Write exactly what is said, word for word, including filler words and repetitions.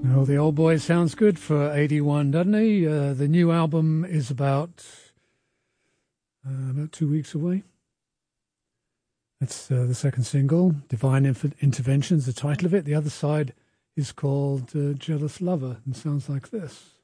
Well, the old boy sounds good for eighty-one, doesn't he? Uh, the new album is about uh, about two weeks away. That's uh, the second single, Divine Inf- Interventions, the title of it. The other side is called uh, Jealous Lover and sounds like this.